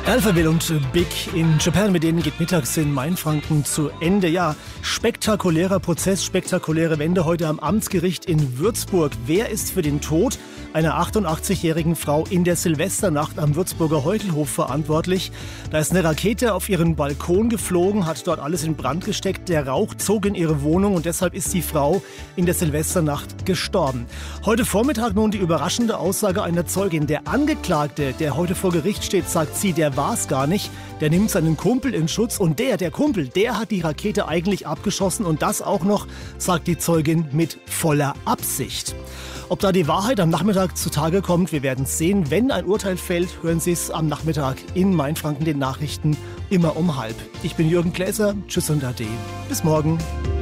Alphaville und Big in Japan, mit denen geht mittags in Mainfranken zu Ende. Ja, spektakulärer Prozess, spektakuläre Wende heute am Amtsgericht in Würzburg. Wer ist für den Tod einer 88-jährigen Frau in der Silvesternacht am Würzburger Heuchelhof verantwortlich? Da ist eine Rakete auf ihren Balkon geflogen, hat dort alles in Brand gesteckt. Der Rauch zog in ihre Wohnung und deshalb ist die Frau in der Silvesternacht gestorben. Heute Vormittag nun die überraschende Aussage einer Zeugin. Der Angeklagte, der heute vor Gericht steht, sagt sie, der war es gar nicht. Der nimmt seinen Kumpel in Schutz und der Kumpel, der hat die Rakete eigentlich abgeschossen und das auch noch, sagt die Zeugin, mit voller Absicht. Ob da die Wahrheit am Nachmittag zutage kommt, wir werden es sehen. Wenn ein Urteil fällt, hören Sie es am Nachmittag in Mainfranken, den Nachrichten, immer um 12:30. Ich bin Jürgen Gläser, tschüss und ade. Bis morgen.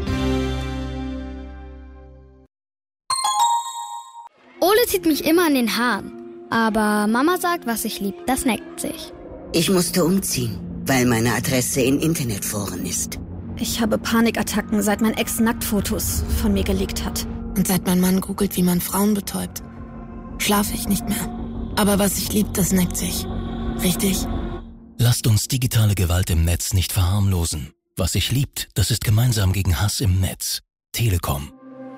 Ole zieht mich immer an den Haaren. Aber Mama sagt, was ich lieb, das neckt sich. Ich musste umziehen, weil meine Adresse in Internetforen ist. Ich habe Panikattacken, seit mein Ex Nacktfotos von mir geleakt hat. Und seit mein Mann googelt, wie man Frauen betäubt, schlafe ich nicht mehr. Aber was ich lieb, das neckt sich. Richtig? Lasst uns digitale Gewalt im Netz nicht verharmlosen. Was sich liebt, das ist gemeinsam gegen Hass im Netz. Telekom.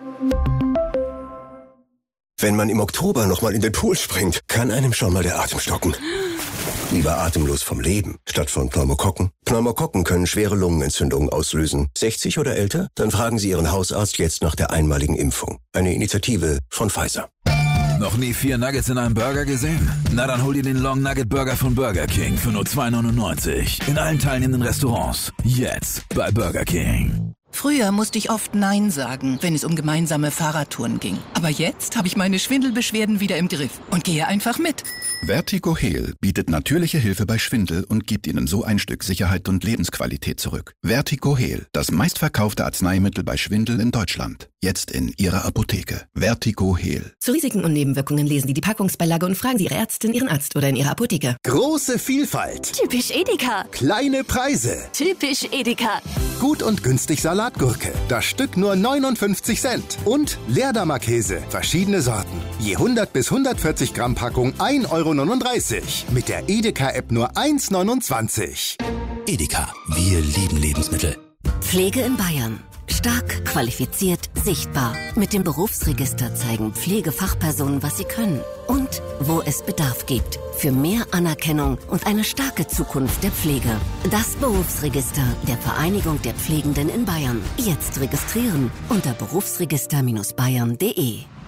Wenn man im Oktober nochmal in den Pool springt, kann einem schon mal der Atem stocken. Lieber atemlos vom Leben, statt von Pneumokokken. Pneumokokken können schwere Lungenentzündungen auslösen. 60 oder älter? Dann fragen Sie Ihren Hausarzt jetzt nach der einmaligen Impfung. Eine Initiative von Pfizer. Noch nie 4 Nuggets in einem Burger gesehen? Na dann hol dir den Long Nugget Burger von Burger King für nur $2,99. In allen teilnehmenden Restaurants. Jetzt bei Burger King. Früher musste ich oft Nein sagen, wenn es um gemeinsame Fahrradtouren ging. Aber jetzt habe ich meine Schwindelbeschwerden wieder im Griff und gehe einfach mit. Vertigo Heal bietet natürliche Hilfe bei Schwindel und gibt Ihnen so ein Stück Sicherheit und Lebensqualität zurück. Vertigo Heal, das meistverkaufte Arzneimittel bei Schwindel in Deutschland. Jetzt in Ihrer Apotheke. Vertigo Heal. Zu Risiken und Nebenwirkungen lesen Sie die Packungsbeilage und fragen Sie Ihre Ärztin, Ihren Arzt oder in Ihrer Apotheke. Große Vielfalt. Typisch Edeka. Kleine Preise. Typisch Edeka. Gut und günstig Salatgurke. Das Stück nur 59 Cent. Und Leerdammer Käse. Verschiedene Sorten. Je 100 bis 140 Gramm Packung 1,39 €. Mit der Edeka-App nur 1,29 €. Edeka. Wir lieben Lebensmittel. Pflege in Bayern. Stark, qualifiziert, sichtbar. Mit dem Berufsregister zeigen Pflegefachpersonen, was sie können. Und wo es Bedarf gibt. Für mehr Anerkennung und eine starke Zukunft der Pflege. Das Berufsregister der Vereinigung der Pflegenden in Bayern. Jetzt registrieren unter berufsregister-bayern.de.